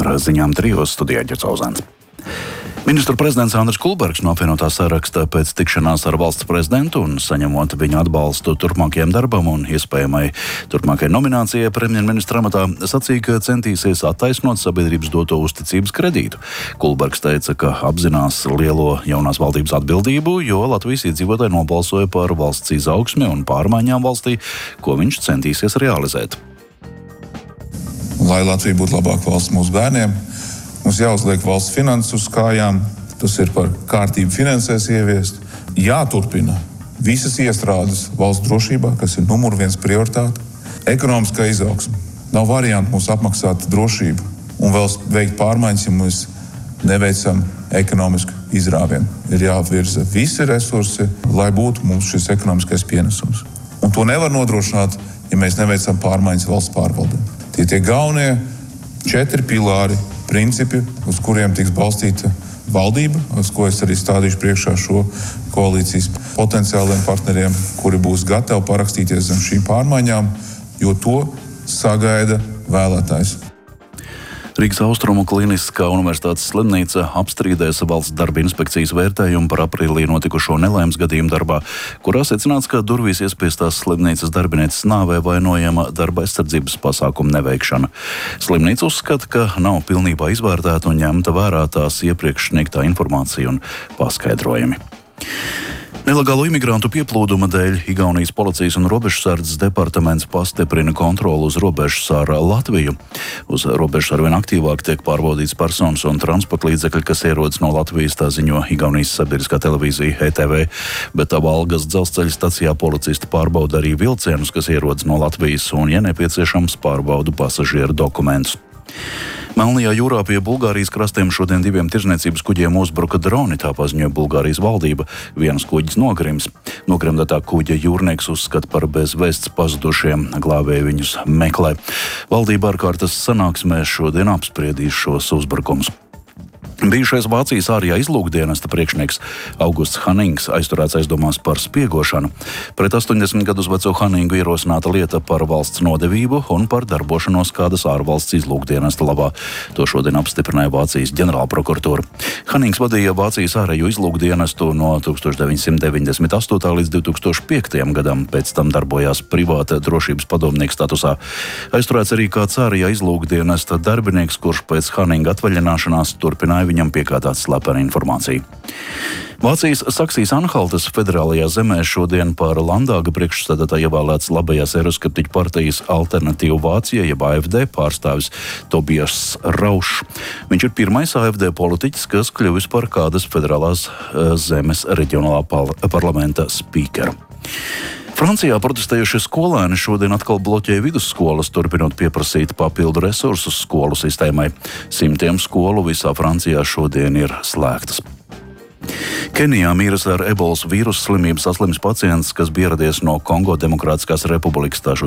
Ar ziņām trijos studijā Ģercauzēns. Ministru prezidents Andris Kulbergs no apvienotā saraksta pēc tikšanās ar valsts prezidentu un saņemot viņa atbalstu turpmākajam darbam un iespējamai turpmākajai nominācijai premjerministra amatā, sacīja, ka centīsies attaisnot sabiedrības doto uzticības kredītu. Kulbergs teica, ka apzinās lielo jaunās valdības atbildību, jo Latvijas iedzīvotāji nobalsoja par valsts izaugsmi un pārmaiņām valstī, ko viņš centīsies realizēt. Lai Latvija būtu labāka valsts mūsu bērniem, mums jāuzliek valsts finanses uz kājām, tas ir par kārtību finansēs ieviest. Jāturpina visas iestrādes valsts drošībā, kas ir numur 1 prioritāte. Ekonomiskā izaugsme. Nav variantu mums apmaksāt drošību un vēl veikt pārmaiņas, ja mēs neveicam ekonomisku izrāvienu. Ir jāvirza visi resursi, lai būtu mums šis ekonomiskais pienesums. Un to nevar nodrošināt, ja mēs neveicam pārmaiņas valsts pārvaldē. Tie galvenie 4 pilāri, principi, uz kuriem tiks balstīta valdība, uz ko es arī stādīšu priekšā šo koalīcijas potenciāliem partneriem, kuri būs gatavi parakstīties zem šīm pārmaiņām, jo to sagaida vēlētājs. Rīgas Austrumu Kliniskā universitātes slimnīca apstrīdēs valsts darba inspekcijas vērtējumu par aprīlī notikušo nelaimes gadījumu darbā, kurā secināts, ka durvīs iespiestās slimnīcas darbinieces nāvē vainojama darba aizsardzības pasākumu neveikšana. Slimnīca uzskata, ka nav pilnībā izvērtēta un ņemta vērā tās iepriekš sniegtā informācija un paskaidrojumi. Nelegālo imigrantu pieplūduma dēļ Igaunijas policijas un robežsardzes departaments pastiprina kontroli uz robežas ar Latviju. Uz robežas arvien aktīvāk tiek pārbaudīts personas un transporta līdzekļi, kas ierodas no Latvijas, tā ziņo Igaunijas sabiedriskā televīzija ETV, bet Valgas dzelzceļa stacijā policisti pārbauda arī vilcienus, kas ierodas no Latvijas un, ja nepieciešams, pārbauda pasažieru dokumentus. Melnajā jūrā pie Bulgārijas krastiem šodien 2 tirzniecības kuģiem uzbruka droni, tā paziņoja Bulgārijas valdība. Viens kuģis nogrims. Nogremdētā kuģa jūrnieks uzskata par bez vēsts pazudušiem, glābēji viņus meklē. Valdība ārkārtas sanāksmē šodien apspriedīs šos uzbrukumus. Bijušais Vācijas ārējā izlūkdienesta priekšnieks Augusts Hanings aizturēts aizdomās par spiegošanu. Pret 80 gadus veco Haningu ierosināta lieta par valsts nodevību un par darbošanos kādas ārvalsts izlūkdienesta labā. To šodien apstiprināja Vācijas ģenerālprokuratūra. Hanings vadīja Vācijas ārējo izlūkdienestu no 1998. līdz 2005. gadam, pēc tam darbojās privāta drošības padomnieka statusā. Aizturēts arī kāds ārējā izlūkdienesta darbinieks, kurš pēc Haninga atvaļināšanās turpināja viņam piegādāt slepenu informāciju. Vācijas Saksijas-Anhaltes federālajā zemē šodien par Landāga priekšsēdētāju ievēlēts labējās eiroskeptiķu partijas Alternatīva Vācija, jeb AfD pārstāvis Tobias Raušs. Viņš ir pirmais AfD politiķis, kas kļuvis par kādas federālās zemes reģionālā parlamenta spīkeru. Francijā protestējušie skolēni šodien atkal bloķē vidusskolas, turpinot pieprasīt papildu resursus skolu sistēmai. 100 skolu visā Francijā šodien ir slēgtas. Kenijā miris ar ebolas vīrusu slimību saslims pacients, kas bija ieradies no Kongo Demokrātiskās Republikas.